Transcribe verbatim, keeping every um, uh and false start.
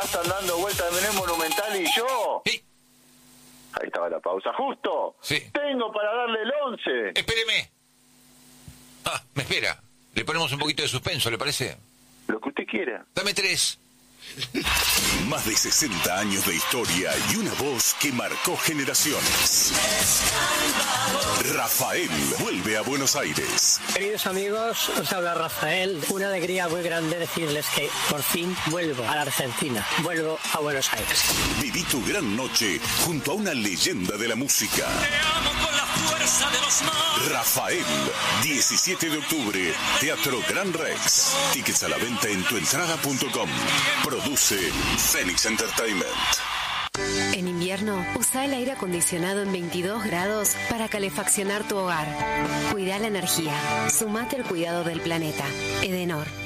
ya están dando vueltas de Menem Monumental y yo... Sí. Ahí estaba la pausa. Justo. Sí. Tengo para darle el once. Espéreme. Ah, me espera. Le ponemos un poquito de suspenso, ¿le parece? Lo que usted quiera. Dame tres. Más de sesenta años de historia y una voz que marcó generaciones. Rafael vuelve a Buenos Aires. Queridos amigos, os habla Rafael. Una alegría muy grande decirles que por fin vuelvo a la Argentina. Vuelvo a Buenos Aires. Viví tu gran noche junto a una leyenda de la música. Te amo con la fuerza de los mares. Rafael, diecisiete de octubre, Teatro Gran Rex. Tickets a la venta en tuentrada punto com. Produce Phoenix Entertainment. En invierno, usa el aire acondicionado en veintidós grados para calefaccionar tu hogar. Cuida la energía. Sumate al cuidado del planeta. Edenor.